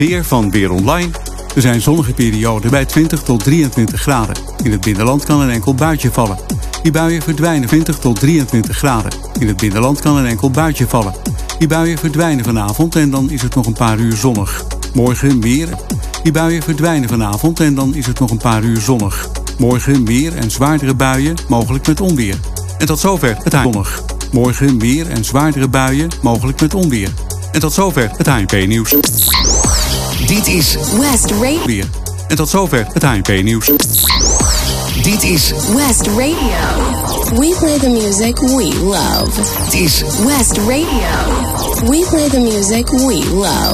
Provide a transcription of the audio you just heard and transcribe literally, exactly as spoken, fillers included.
Weer van Weer Online. Er zijn zonnige perioden bij twintig tot drieëntwintig graden. In het binnenland kan een enkel buitje vallen. Die buien verdwijnen twintig tot drieëntwintig graden. In het binnenland kan een enkel buitje vallen. Die buien verdwijnen vanavond en dan is het nog een paar uur zonnig. Morgen meer. Die buien verdwijnen vanavond en dan is het nog een paar uur zonnig. Morgen meer en zwaardere buien, mogelijk met onweer. En tot zover het zonnig. Morgen meer en zwaardere buien, mogelijk met onweer. En tot zover het H N P-nieuws. Dit is West Radio. Weer. En tot zover het H N P-nieuws. Dit is West Radio. We play the music we love. Dit is West Radio. We play the music we love.